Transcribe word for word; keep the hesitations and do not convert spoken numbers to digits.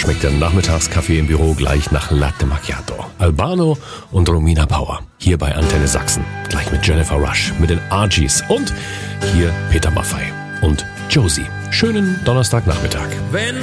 schmeckt der Nachmittagskaffee im Büro gleich nach Latte Macchiato. Albano und Romina Power. Hier bei Antenne Sachsen. Gleich mit Jennifer Rush, mit den Argies und hier Peter Maffay und Josie. Schönen Donnerstagnachmittag. Wenn